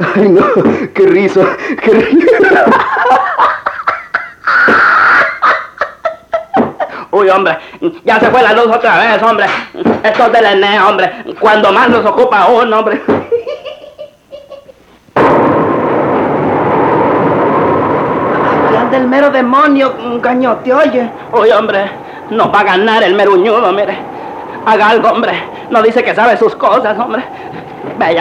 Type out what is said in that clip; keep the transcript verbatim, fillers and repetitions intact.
Ay, no, qué risa, qué risa. Uy, hombre, ya se fue la luz otra vez, hombre. Esto es del Ené, hombre. Cuando más nos ocupa uno, hombre. Aquí anda el mero demonio, cañote, oye. Uy, hombre, no va a ganar el meruñudo, mire. Haga algo, hombre. No dice que sabe sus cosas, hombre. Vaya.